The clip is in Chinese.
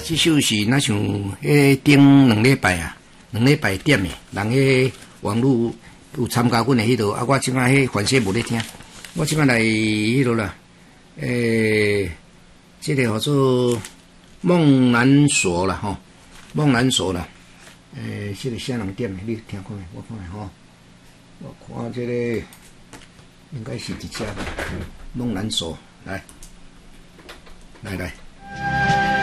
这首是那像顶2礼拜啊，2礼拜点的，人迄网络有参加阮的迄落，啊，我即摆迄反正无咧听，我即摆来迄落啦，这个叫做梦南锁啦吼，梦南锁啦，这个啥人点的？你听看下，我看下吼，我看这个应该是一只吧，梦南锁，来。